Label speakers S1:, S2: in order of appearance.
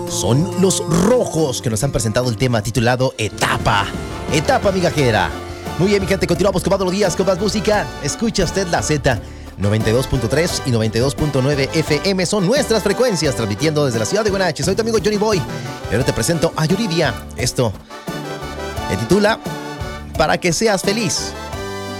S1: Son los Rojos que nos han presentado el tema titulado Etapa. Etapa migajera. Muy bien, mi gente, continuamos como todos los días con más música. Escucha usted la Z. 92.3 y 92.9 FM son nuestras frecuencias, transmitiendo desde la ciudad de Guanache. Soy tu amigo Johnny Boy y ahora te presento a Yuridia. Esto se titula Para que seas feliz.